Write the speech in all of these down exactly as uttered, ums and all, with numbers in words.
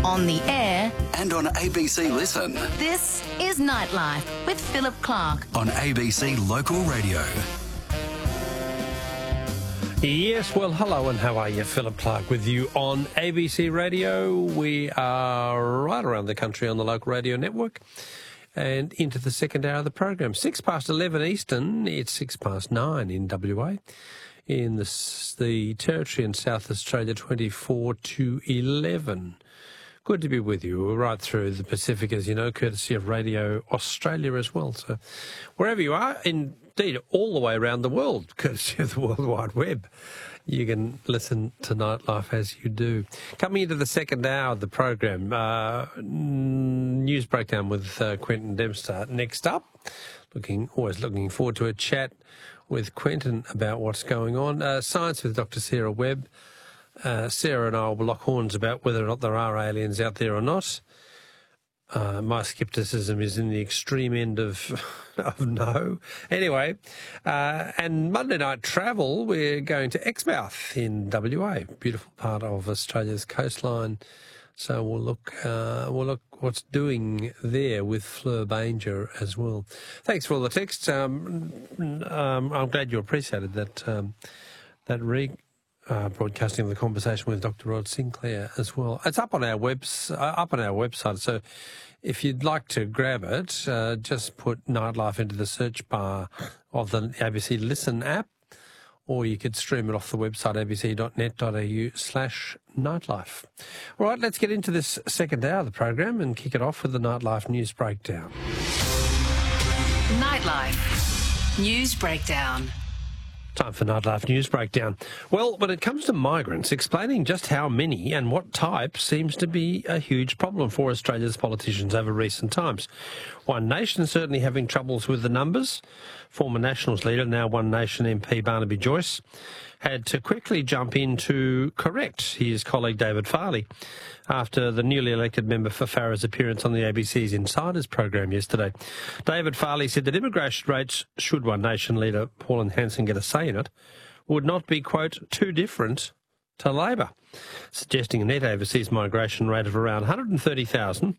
on the air, and on A B C Listen. This is Nightlife with Philip Clark on A B C Local Radio. Yes, well, hello and how are you? Philip Clark with you on A B C Radio. We are right around the country on the local radio network and into the second hour of the program. Six past eleven Eastern, it's six past nine in W A. In the, the Territory in South Australia, twenty-four to eleven. Good to be with you. We're right through the Pacific, as you know, courtesy of Radio Australia as well. So wherever you are, indeed all the way around the world, courtesy of the World Wide Web, you can listen to Nightlife as you do. Coming into the second hour of the program, uh, news breakdown with uh, Quentin Dempster. Next up, looking always looking forward to a chat with Quentin about what's going on. Uh, Science with Doctor Sarah Webb. Uh, Sarah and I will lock horns about whether or not there are aliens out there or not. Uh, my scepticism is in the extreme end of, of no. Anyway, uh, and Monday Night Travel, we're going to Exmouth in W A, beautiful part of Australia's coastline. So we'll look, uh, we'll look what's doing there with Fleur Banger as well. Thanks for all the texts. Um, um, I'm glad you appreciated that um, that re. Uh, broadcasting of the conversation with Doctor Rod Sinclair as well. It's up on our webs, uh, up on our website. So, if you'd like to grab it, uh, just put Nightlife into the search bar of the A B C Listen app, or you could stream it off the website a b c dot net dot a u slash nightlife. All right, let's get into this second hour of the program and kick it off with the Nightlife News Breakdown. Nightlife News Breakdown. Time for Nightlife News Breakdown. Well, when it comes to migrants, explaining just how many and what type seems to be a huge problem for Australia's politicians over recent times. One Nation certainly having troubles with the numbers. Former Nationals leader, now One Nation M P Barnaby Joyce, had to quickly jump in to correct his colleague David Farley after the newly elected member for Farrer's appearance on the A B C's Insiders program yesterday. David Farley said that immigration rates, should One Nation leader Pauline Hanson get a say in it, would not be, quote, too different to Labor, suggesting a net overseas migration rate of around one hundred thirty thousand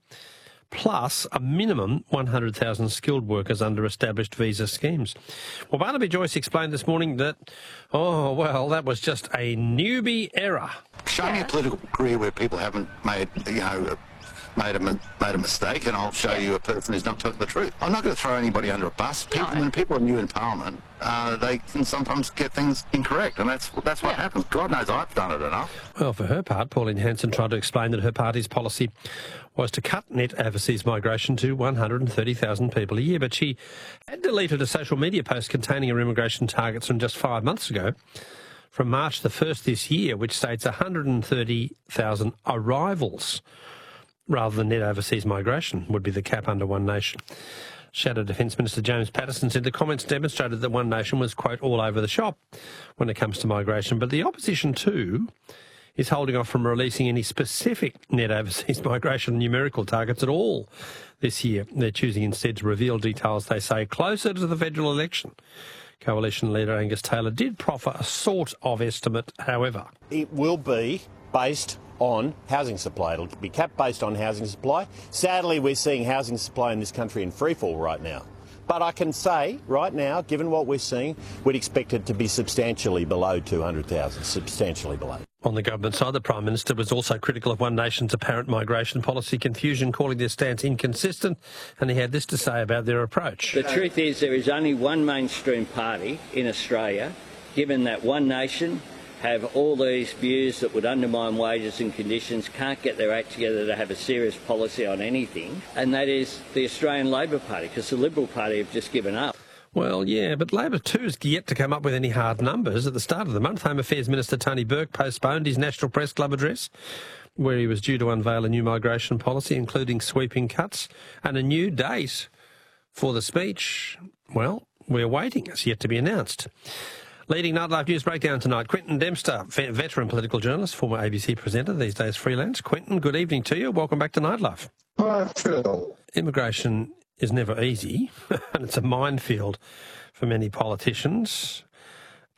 plus a minimum one hundred thousand skilled workers under established visa schemes. Well, Barnaby Joyce explained this morning that, oh, well, that was just a newbie error. Show me a political career where people haven't made, you know, made a, made a mistake, and I'll show you a person who's not telling the truth. I'm not going to throw anybody under a bus. People, no. When people are new in Parliament, uh, they can sometimes get things incorrect, and that's that's what yeah. happens. God knows I've done it enough. Well, for her part, Pauline Hanson tried to explain that her party's policy was to cut net overseas migration to one hundred thirty thousand people a year, but she had deleted a social media post containing her immigration targets from just five months ago, from March the first this year, which states one hundred thirty thousand arrivals rather than net overseas migration would be the cap under One Nation. Shadow Defence Minister James Patterson said the comments demonstrated that One Nation was, quote, all over the shop when it comes to migration, but the opposition too is holding off from releasing any specific net overseas migration numerical targets at all this year. They're choosing instead to reveal details, they say, closer to the federal election. Coalition leader Angus Taylor did proffer a sort of estimate, however. It will be based on housing supply. It'll be capped based on housing supply. Sadly, we're seeing housing supply in this country in freefall right now. But I can say right now, given what we're seeing, we'd expect it to be substantially below two hundred thousand, substantially below. On the government side, the Prime Minister was also critical of One Nation's apparent migration policy confusion, calling their stance inconsistent, and he had this to say about their approach. The truth is there is only one mainstream party in Australia, given that One Nation have all these views that would undermine wages and conditions, can't get their act together to have a serious policy on anything, and that is the Australian Labor Party, because the Liberal Party have just given up. Well, yeah, but Labor too has yet to come up with any hard numbers. At the start of the month, Home Affairs Minister Tony Burke postponed his National Press Club address, where he was due to unveil a new migration policy, including sweeping cuts, and a new date for the speech. Well, we're waiting. It's yet to be announced. Leading Nightlife News Breakdown tonight, Quentin Dempster, veteran political journalist, former A B C presenter, these days freelance. Quentin, good evening to you. Welcome back to Nightlife. Hi, Phil. Immigration is never easy, and it's a minefield for many politicians.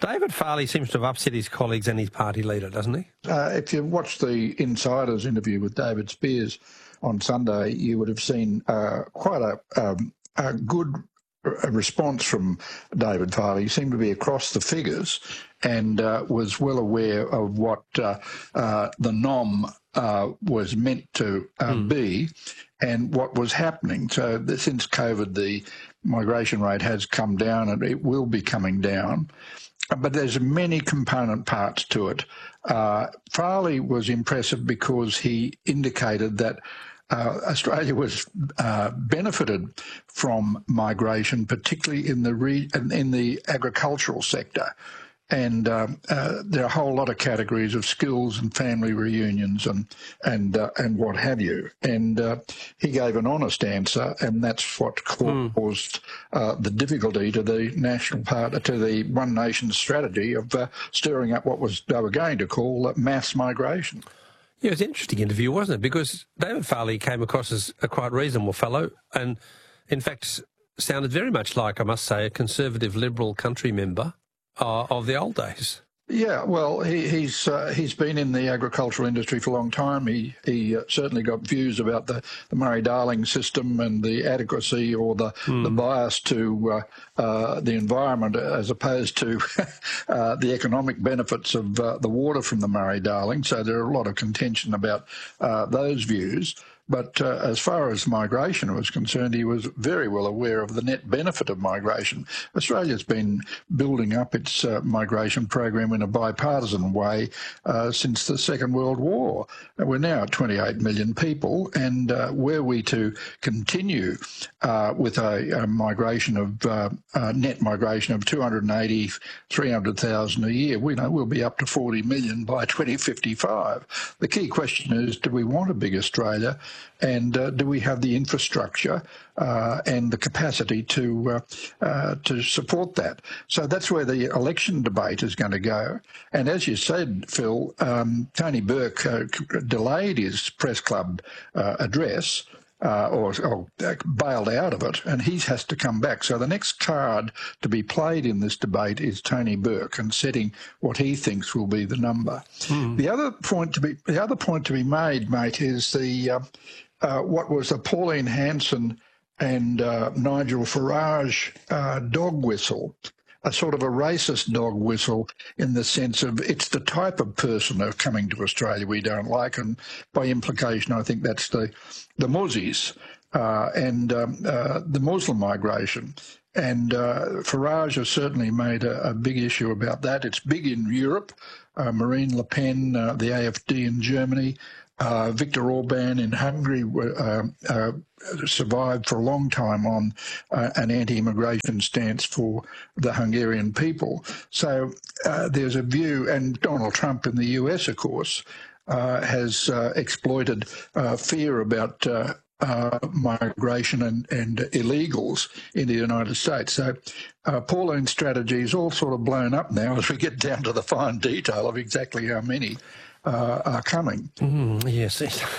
David Farley seems to have upset his colleagues and his party leader, doesn't he? Uh, if you watch the Insider's interview with David Spears on Sunday, you would have seen uh, quite a, um, a good a response from David Farley. He seemed to be across the figures and uh, was well aware of what uh, uh, the N O M uh, was meant to uh, mm. be and what was happening. So since COVID, the migration rate has come down and it will be coming down. But there's many component parts to it. Uh, Farley was impressive because he indicated that Uh, Australia was uh, benefited from migration, particularly in the re- in the agricultural sector, and um, uh, there are a whole lot of categories of skills and family reunions and and uh, and what have you. And uh, he gave an honest answer, and that's what caused mm. uh, the difficulty to the national part to the One Nation strategy of uh, stirring up what was they were going to call mass migration. Yeah, it was an interesting interview, wasn't it? Because David Farley came across as a quite reasonable fellow and, in fact, sounded very much like, I must say, a conservative Liberal country member uh, of the old days. Yeah, well, he, he's uh, he's been in the agricultural industry for a long time. He he uh, certainly got views about the, the Murray-Darling system and the adequacy or the mm. the bias to uh, uh, the environment as opposed to uh, the economic benefits of uh, the water from the Murray-Darling. So there are a lot of contention about uh, those views. But uh, as far as migration was concerned, he was very well aware of the net benefit of migration. Australia's been building up its uh, migration program in a bipartisan way uh, since the Second World War. We're now at twenty-eight million people, and uh, were we to continue uh, with a, a migration of uh, uh, net migration of two hundred eighty, three hundred thousand a year, we know we'll be up to forty million by twenty fifty-five. The key question is, do we want a big Australia? And uh, do we have the infrastructure uh, and the capacity to uh, uh, to support that? So that's where the election debate is going to go. And as you said, Phil, um, Tony Burke uh, delayed his press club uh, address uh, or, or bailed out of it, and he has to come back. So the next card to be played in this debate is Tony Burke and setting what he thinks will be the number. Mm. The other point to be the other point to be made, mate, is the uh, uh, what was a Pauline Hanson and uh, Nigel Farage uh, dog whistle. A sort of a racist dog whistle in the sense of it's the type of person who are coming to Australia we don't like, and by implication I think that's the the Muzzies uh, and um, uh, the Muslim migration. And uh, Farage has certainly made a, a big issue about that. It's big in Europe. Uh, Marine Le Pen, uh, the A F D in Germany, Uh, Viktor Orban in Hungary uh, uh, survived for a long time on uh, an anti-immigration stance for the Hungarian people. So uh, there's a view, and Donald Trump in the U S, of course, uh, has uh, exploited uh, fear about uh, uh, migration and, and illegals in the United States. So uh, Pauline's strategy is all sort of blown up now as we get down to the fine detail of exactly how many Uh, are coming. Mm, yes,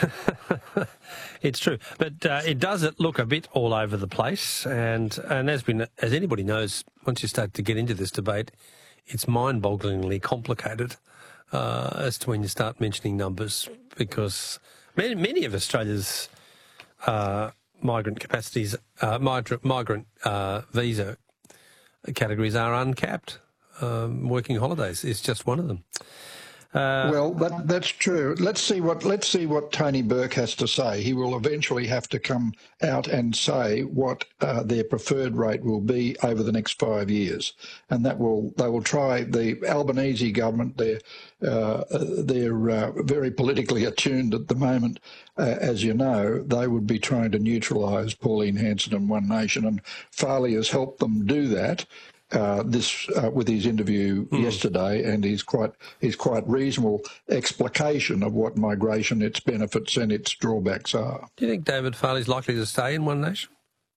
it's true, but uh, it does look a bit all over the place. And and as we as anybody knows, once you start to get into this debate, it's mind-bogglingly complicated uh, as to when you start mentioning numbers, because many many of Australia's uh, migrant capacities, uh, migrant migrant uh, visa categories are uncapped. Um, working holidays is just one of them. Uh, well, that, that's true. Let's see what let's see what Tony Burke has to say. He will eventually have to come out and say what uh, their preferred rate will be over the next five years, and that will they will try. The Albanese government, they're uh, they're uh, very politically attuned at the moment, uh, as you know. They would be trying to neutralise Pauline Hanson and One Nation, and Farley has helped them do that. Uh, this uh, with his interview mm. yesterday, and his quite his quite reasonable explication of what migration, its benefits and its drawbacks are. Do you think David Farley's likely to stay in One Nation?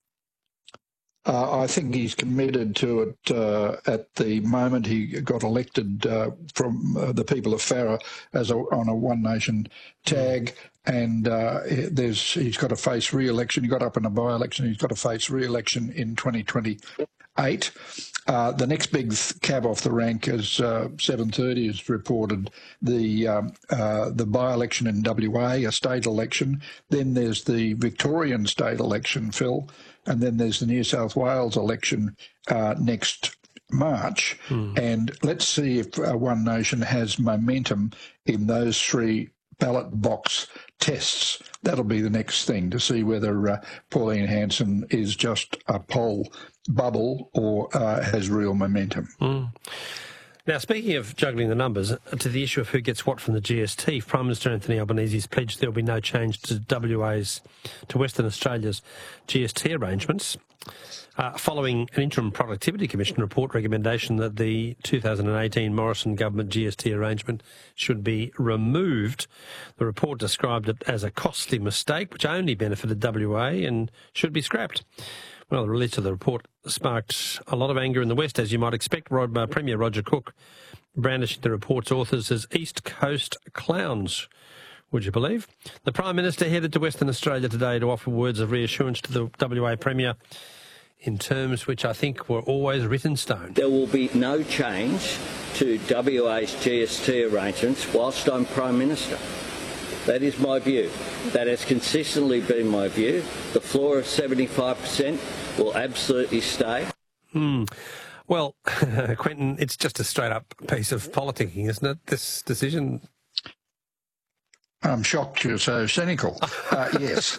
Uh, I think he's committed to it uh, at the moment. He got elected uh, from uh, the people of Farrer as a, on a One Nation tag. Mm. And uh, there's he's got to face re-election. He got up in a by-election. He's got to face re-election in twenty twenty. eight. Uh, the next big cab off the rank is uh, seven thirty has reported the um, uh, the by-election in W A, a state election. Then there's the Victorian state election, Phil, and then there's the New South Wales election uh, next March. Hmm. And let's see if uh, One Nation has momentum in those three ballot box tests. That'll be the next thing to see whether uh, Pauline Hanson is just a poll bubble or uh, has real momentum. Mm. Now, speaking of juggling the numbers, to the issue of who gets what from the G S T, Prime Minister Anthony Albanese's pledged there will be no change to W A's, to Western Australia's G S T arrangements, uh, following an interim Productivity Commission report recommendation that the two thousand eighteen Morrison government G S T arrangement should be removed. The report described it as a costly mistake which only benefited W A and should be scrapped. Well, the release of the report sparked a lot of anger in the West, as you might expect. Rod, uh, Premier Roger Cook brandishing the report's authors as East Coast clowns, would you believe? The Prime Minister headed to Western Australia today to offer words of reassurance to the W A Premier in terms which I think were always written in stone. There will be no change to W A's G S T arrangements whilst I'm Prime Minister. That is my view. That has consistently been my view. The floor of seventy-five percent will absolutely stay. Hmm. Well, Quentin, it's just a straight-up piece of politicking, isn't it, this decision? I'm shocked you're so cynical. Uh, yes.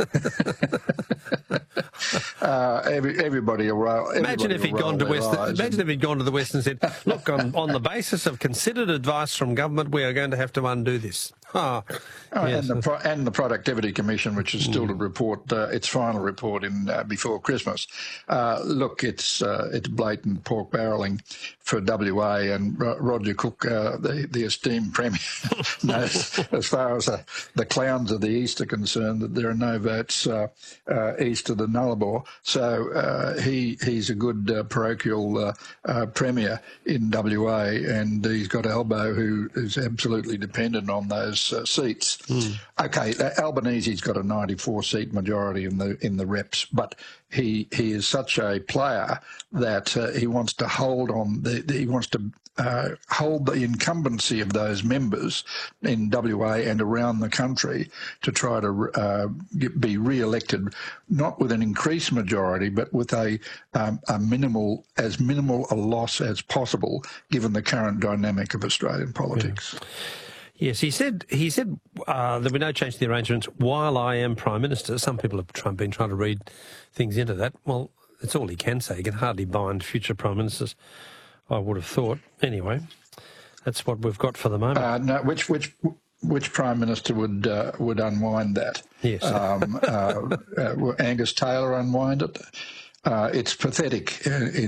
uh, every, everybody will roll. Imagine if he'd gone to West. Imagine if he'd gone to the West and said, "Look, on, on the basis of considered advice from government, we are going to have to undo this." Oh, oh, yes. and, the Pro- and the Productivity Commission, which is still mm. to report uh, its final report in uh, before Christmas. Uh, look, it's uh, it's blatant pork barrelling for W A, and R- Roger Cook, uh, the the esteemed Premier, knows as far as uh, the clowns of the East are concerned that there are no votes uh, uh, east of the Nullarbor. So uh, he he's a good uh, parochial uh, uh, Premier in W A, and he's got Albo, who is absolutely dependent on those Uh, seats. Mm. Okay, Albanese's got a ninety-four seat majority in the in the reps, but he he is such a player that uh, he wants to hold on. The, the, he wants to uh, hold the incumbency of those members in W A and around the country to try to uh, get, be re-elected, not with an increased majority, but with a um, a minimal as minimal a loss as possible, given the current dynamic of Australian politics. Yeah. Yes, he said he said uh, there will be no change to the arrangements while I am Prime Minister. Some people have try, been trying to read things into that. Well, it's all he can say. He can hardly bind future Prime Ministers, I would have thought. Anyway, that's what we've got for the moment. Uh, no, which which which Prime Minister would uh, would unwind that? Yes. Um, uh, uh, Angus Taylor unwind it? Uh, it's pathetic in